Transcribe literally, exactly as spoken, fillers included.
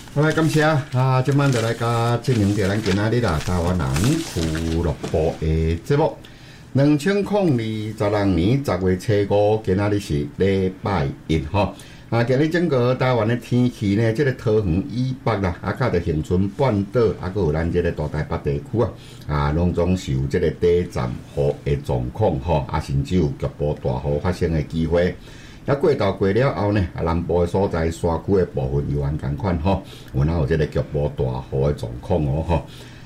好来，感谢啊！今晚就来甲进行着咱今仔日啦，台湾人俱乐部的节目。两千零二十六年十月初五，今仔日是礼拜一吼。啊，今日整个台湾的天气呢，这个桃园以北啦，啊，甲着恒春半岛，啊，佮有咱这个大台北地区啊，啊，拢总是有这个短暂雨的状况吼，啊，甚至有局部大雨发生的机会。啊，过到过了后呢，啊，南部的所在山区的部分有按同款吼，有哪有这个局部大雨的状况哦吼。